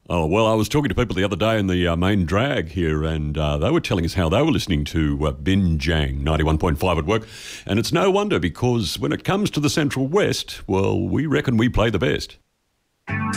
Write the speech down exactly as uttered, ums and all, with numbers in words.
Oh, well, I was talking to people the other day in the uh, main drag here, and uh, they were telling us how they were listening to uh, Binjang ninety-one point five at work. And it's no wonder, because when it comes to the Central West, well, we reckon we play the best.